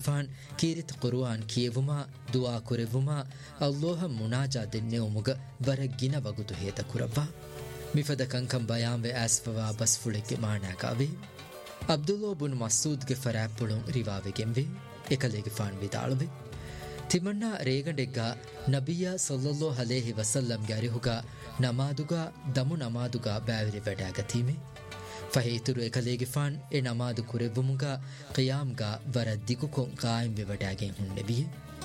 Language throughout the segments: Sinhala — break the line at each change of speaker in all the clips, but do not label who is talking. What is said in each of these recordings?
ෆාන් කීරිත කුර්ආන් කියවුමා දුආ කුරෙවුමා අල්ලාහ් මුනාජා දෙන්නේ උමුග වර ගින වගුතු හේත කුරවා මිෆද කංකම් බයාම් වේ ඇස්ෆවා බස් ෆුලෙක මානාකාවේ අබ්දුල්ලාහ් බුන් මස්ූද්ගේ ෆරාප්පුලුන් රිවාවෙගෙන් වේ එකලේගේ ෆාන් විදාලවේ තිමන්නා රේගඩෙග්ගා නබියා සල්ලල්ලාහු අලයිහි වසල්ලම් ගරිහුගා නමාදුගා දමු නමාදුගා බෑවිරි වැඩාගතීමේ ෆහීතුරු එකලේගේ ෆාන් ඒ නමාදු කුරෙවුමුගා ඛියාම්ගා වරද්දිකුකොන් කායිම් වෙවඩාගෙන් හුන්නෙවිය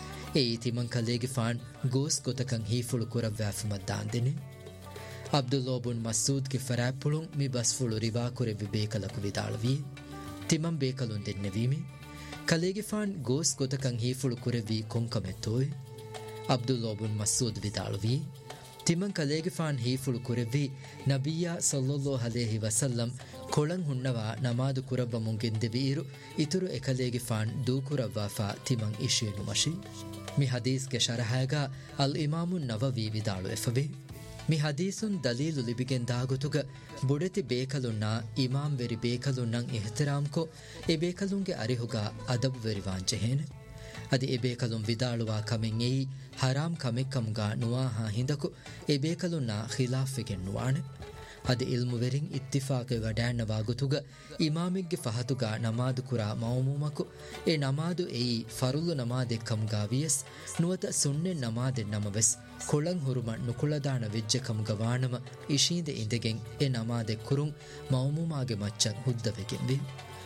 ඒ තිමන් කලේගේ ෆාන් ගෝස් ගොතකන් හීෆුළු කුරවෑෆුමත් දාන්දෙනේ අබ්දුල්ලාහ් බුන් මස්ඌද්ගේ ෆරාප්පුලුන් මි බස්ෆුළු රිවා කුරෙවි බේකලකු විදාලවී තිමන් බේකලුන් දෙන්නවීමේ කලේගේ ෆාන් ගෝස් ගොතකන් හීෆුළු කුරෙවි කොන්කමෙත්තෝයි අබ්දුල්ලාහ් බුන් මස්ඌද් විදාලවී තිමන් කලේගේ ෆාන් හීෆුළු කුරෙවි නබියා සල්ලල්ලාහු අලයිහි වසල්ලම් කොළන් හුන්නවා නමාදු කුරබ්බ මුන්ගෙන් දෙවීරු ඉතුරු එකලේගේ ෆාන් දූ කුරව්වාෆා තිමන් ඉෂේනු මෂි මි හදීස්ගේ ශරහයගා අල් ඉමාමුන් නවවී විදාලු එෆවේ මි හදීසුන් දලීලු ලිබිගෙන් දාගොතුග බුඩෙති බේකලුන්නා ඉමාම් වෙරි බේකලුන්නන් ඉහ්තිරාම්කො එ බේකලුන්ගේ අරිහුගා අදබු වෙරිවාංචෙහෙන අදි එ බේකලුන් විදාළුවා කමෙන් එයි හරාම් කමෙක්කම්ගා නුවාහා හිඳකු එ බේකලුන්නා ඛිලාෆෙගෙන් නුවාන අදි ඉල්මු වෙරින් ඉත්තිෆාකෙ වඩෑන්නවා ගොතුග ඉමාමික්ගේ ෆහතුගා නමාදු කුරා මවමුමකු එ නමාදු එයි ෆරුල්ලු නමාදෙක්කම්ගා වියස් නුවත සුන්නෙන් නමාදෙන් නමවෙස් කොළන් හුරුම නුකුලදාන වෙජ්ජකම් ගවානම ඉශීද ඉඳගෙන් එ නමාදෙක් කුරුන් මවමුමාගේ මච්චන් හුද්දවෙගෙන් වේ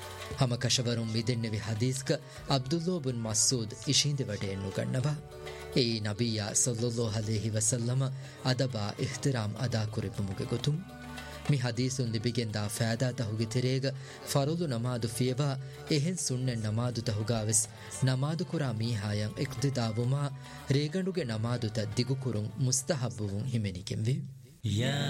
හම කශවරුන් මිදෙන්නෙවි හදීස්ක අබ්දුල්ලාහ් බුන් මස්ඌද් ඉශීද වඩයෙන් නුගන්නවා ඒ නබියා සල්ලල්ලාහු අලයිහි වසල්ලම අදබා ඉහ්තිරාම් අදා කුරෙපුමුගේ ගොතුම් මි හදීසුන් ලිබිගෙන් දා ෆෑදා තහුගේ තෙරේග ෆරුදු නමාදු ෆියවා එහෙන් සුන්නෙන් නමාදු තහුගාවෙස් නමාදු කුරා මීහායන් ඉක්තිදාවුමා රේගඬුගේ නමාදුත දිගු කුරුන් මුස්තහබ්බුවුන් හිමෙනිකෙන් වේ